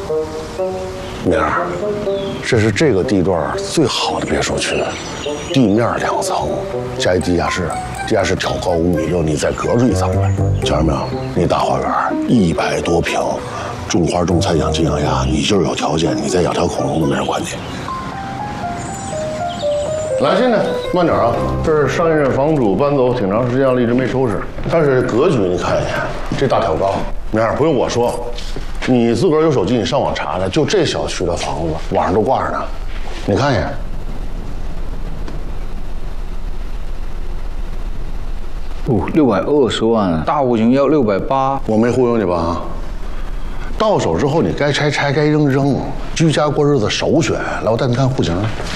明儿，这是这个地段最好的别墅区，地面2层，加一地下室，地下室挑高5.6米，你再隔出1层来。瞧见没有？那大花园100多平，种花种菜养鸡养鸭，你就是有条件，你再养条恐龙都没人管你。来，现在慢点啊！这是上一任房主搬走挺长时间了，一直没收拾。但是格局你看一眼，这大挑高，明儿不用我说。你自个儿有手机，你上网查查，就这小区的房子，网上都挂着呢。你看一眼。 哦，620万，大户型要680。 我没忽悠你吧？到手之后你该拆拆，该扔扔，居家过日子首选。来，我带你看户型。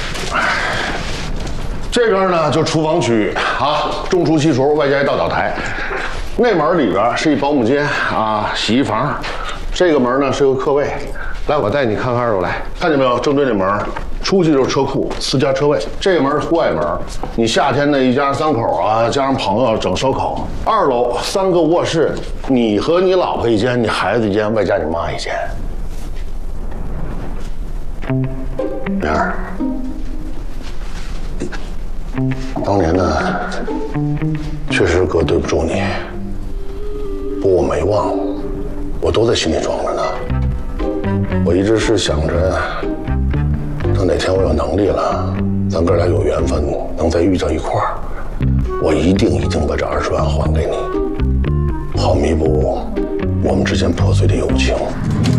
这边呢就厨房区域啊，中厨西厨，外加一道岛台。那门里边是一保姆间啊，洗衣房。这个门呢是个客位，来，我带你看看2楼来，看见没有？正对那门，出去就是车库，私家车位。这个门是户外门，你夏天呢一家3口啊，加上朋友整烧烤。2楼3个卧室，你和你老婆一间，你孩子一间，外加你妈一间。明儿，当年呢，确实哥对不住你，不过我没忘。我都在心里装着呢。我一直是想着，等哪天我有能力了，咱哥俩有缘分，能再遇到一块儿，我一定把这20万还给你，好弥补我们之间破碎的友情。